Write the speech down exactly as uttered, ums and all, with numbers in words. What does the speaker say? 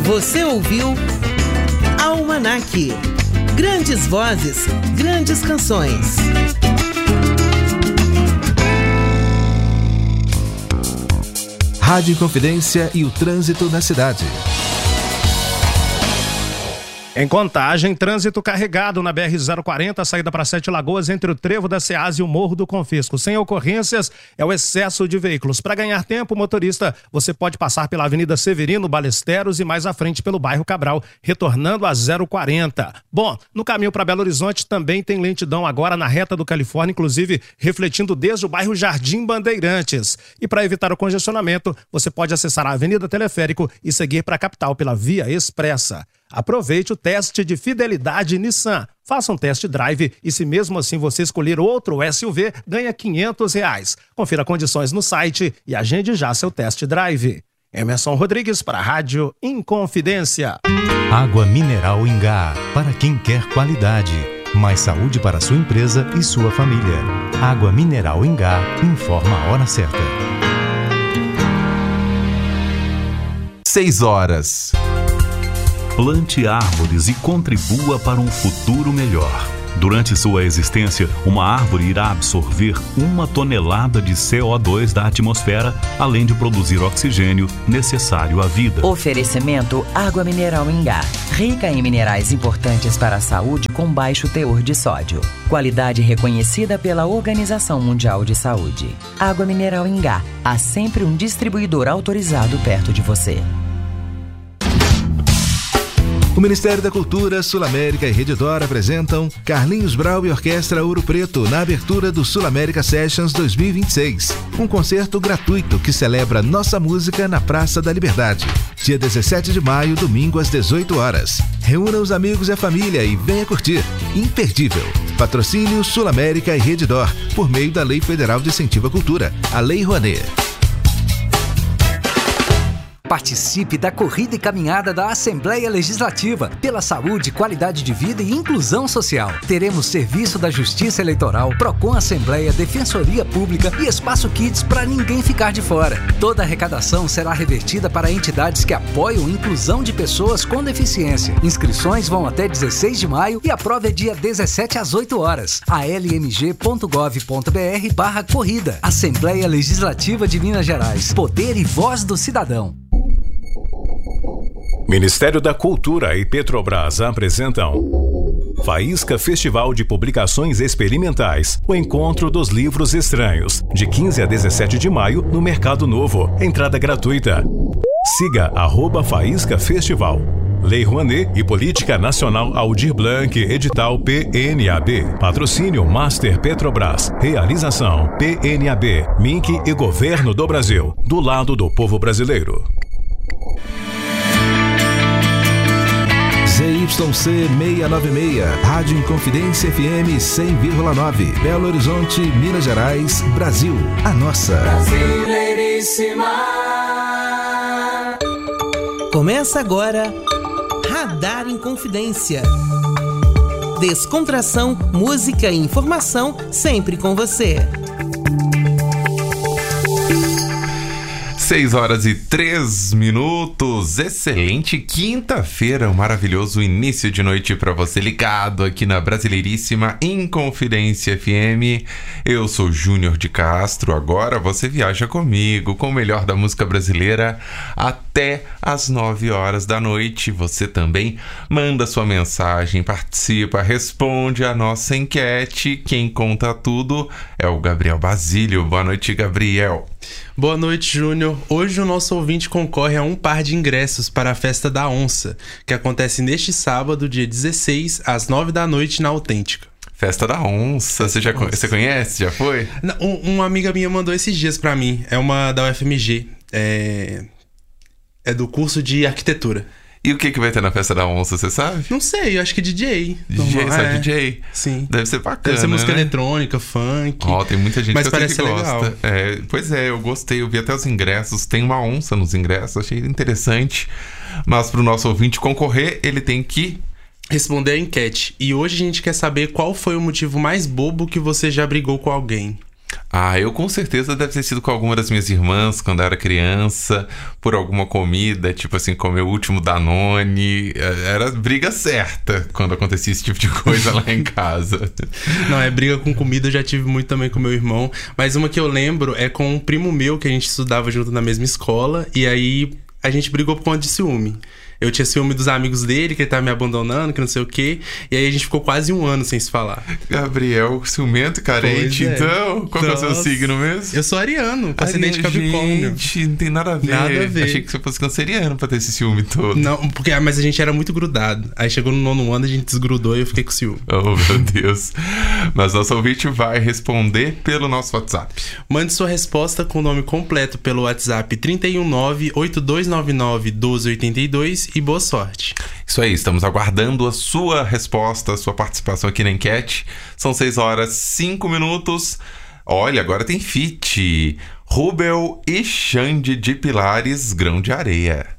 Você ouviu Almanac. Grandes vozes, grandes canções. Rádio Inconfidência e o trânsito na cidade. Em Contagem, trânsito carregado na B R zero quarenta, saída para Sete Lagoas, entre o Trevo da Ceasa e o Morro do Confisco. Sem ocorrências, é o excesso de veículos. Para ganhar tempo, motorista, você pode passar pela Avenida Severino, Balesteros e mais à frente pelo bairro Cabral, retornando a zero quarenta. Bom, no caminho para Belo Horizonte também tem lentidão agora na reta do Califórnia, inclusive refletindo desde o bairro Jardim Bandeirantes. E para evitar o congestionamento, você pode acessar a Avenida Teleférico e seguir para a capital pela Via Expressa. Aproveite o teste de fidelidade Nissan. Faça um test drive e, se mesmo assim você escolher outro S U V, ganha quinhentos reais. Confira condições no site e agende já seu test drive. Emerson Rodrigues para a Rádio Inconfidência. Água mineral Ingá, para quem quer qualidade. Mais saúde para sua empresa e sua família. Água mineral Ingá, informa a hora certa. Seis horas. Plante árvores e contribua para um futuro melhor. Durante sua existência, uma árvore irá absorver uma tonelada de C O dois da atmosfera, além de produzir oxigênio necessário à vida. Oferecimento Água Mineral Ingá, rica em minerais importantes para a saúde com baixo teor de sódio. Qualidade reconhecida pela Organização Mundial de Saúde. Água Mineral Ingá, há sempre um distribuidor autorizado perto de você. O Ministério da Cultura, Sul América e Rede D'Or apresentam Carlinhos Brau e Orquestra Ouro Preto na abertura do Sul América Sessions dois mil e vinte e seis. Um concerto gratuito que celebra nossa música na Praça da Liberdade. Dia dezessete de maio, domingo às dezoito horas. Reúna os amigos e a família e venha curtir. Imperdível. Patrocínio Sul América e Rede D'Or, por meio da Lei Federal de Incentivo à Cultura, a Lei Rouanet. Participe da corrida e caminhada da Assembleia Legislativa pela saúde, qualidade de vida e inclusão social. Teremos serviço da Justiça Eleitoral, Procon Assembleia, Defensoria Pública e Espaço Kids para ninguém ficar de fora. Toda a arrecadação será revertida para entidades que apoiam a inclusão de pessoas com deficiência. Inscrições vão até dezesseis de maio e a prova é dia dezessete às oito horas. a l m g ponto gov ponto b r barra corrida. Assembleia Legislativa de Minas Gerais. Poder e voz do cidadão. Ministério da Cultura e Petrobras apresentam Faísca Festival de Publicações Experimentais, o encontro dos livros estranhos, de quinze a dezessete de maio no Mercado Novo. Entrada gratuita. Siga arroba Faísca Festival. Lei Rouanet e Política Nacional Aldir Blanc, edital P N A B. Patrocínio Master Petrobras. Realização P N A B, M I C e Governo do Brasil. Do lado do povo brasileiro. Z Y C seiscentos e noventa e seis, Rádio Inconfidência F M cem vírgula nove, Belo Horizonte, Minas Gerais, Brasil, a nossa. Brasileiríssima. Começa agora Radar Inconfidência. Descontração, música e informação sempre com você. seis horas e três minutos, excelente quinta-feira, um maravilhoso início de noite para você ligado aqui na Brasileiríssima Inconfidência F M. Eu sou Júnior de Castro, agora você viaja comigo com o melhor da música brasileira até as nove horas da noite. Você também manda sua mensagem, participa, responde a nossa enquete. Quem conta tudo é o Gabriel Basílio. Boa noite, Gabriel. Boa noite, Júnior. Hoje o nosso ouvinte concorre a um par de ingressos para a Festa da Onça, que acontece neste sábado, dia dezesseis, às nove da noite, na Autêntica. Festa da Onça, você já Onça. Você conhece? Já foi? Não, um, uma amiga minha mandou esses dias pra mim. É uma da U F M G. É, é do curso de arquitetura. E o que, que vai ter na Festa da Onça, você sabe? Não sei, eu acho que D J. D J, normal, sabe é. D J? Sim. Deve ser bacana, Deve ser música né? eletrônica, funk. Ó, oh, tem muita gente Mas que, eu parece que gosta. legal. É, pois é, eu gostei, eu vi até os ingressos. Tem uma onça nos ingressos, achei interessante. Mas pro nosso ouvinte concorrer, ele tem que responder a enquete. E hoje a gente quer saber qual foi o motivo mais bobo que você já brigou com alguém. Ah, eu com certeza deve ter sido com alguma das minhas irmãs quando eu era criança, por alguma comida, tipo assim, comer o último Danone. Era briga certa quando acontecia esse tipo de coisa lá em casa. Não, é briga com comida, eu já tive muito também com meu irmão. Mas uma que eu lembro é com um primo meu que a gente estudava junto na mesma escola. E aí a gente brigou por conta de ciúme. Eu tinha ciúme dos amigos dele, que ele tava me abandonando, que não sei o quê. E aí a gente ficou quase um ano sem se falar. Gabriel, ciumento, carente. É. Então, qual Nossa. é o seu signo mesmo? Eu sou ariano, ascendente de Capricórnio. Gente, não tem nada a ver. Nada a ver. Achei que você fosse canceriano pra ter esse ciúme todo. Não, porque mas a gente era muito grudado. Aí chegou no nono ano, a gente desgrudou e eu fiquei com ciúme. Oh, meu Deus. Mas nosso ouvinte vai responder pelo nosso WhatsApp. Mande sua resposta com o nome completo pelo WhatsApp trinta e um nove, oito dois nove nove, um dois oito dois e boa sorte. Isso aí, estamos aguardando a sua resposta, a sua participação aqui na enquete. São seis horas, cinco minutos. Olha, agora tem feat. Rubel e Xande de Pilares, Grão de Areia.